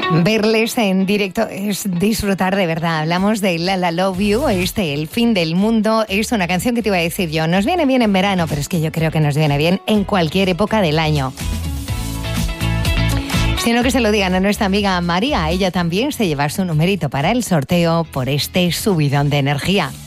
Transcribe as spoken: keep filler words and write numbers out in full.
Verles en directo es disfrutar de verdad. Hablamos de La La Love You, este El Fin del Mundo. Es una canción que te iba a decir yo. Nos viene bien en verano, pero es que yo creo que nos viene bien en cualquier época del año. Sino que se lo digan a nuestra amiga María. Ella también se lleva su numerito para el sorteo por este subidón de energía.